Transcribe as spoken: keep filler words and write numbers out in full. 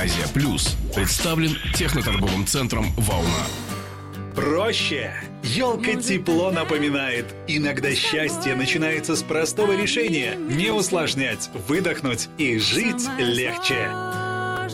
Азия Плюс представлен техноторговым центром «Волна». Проще. Елка тепло напоминает. Иногда счастье начинается с простого решения. Не усложнять, выдохнуть и жить легче.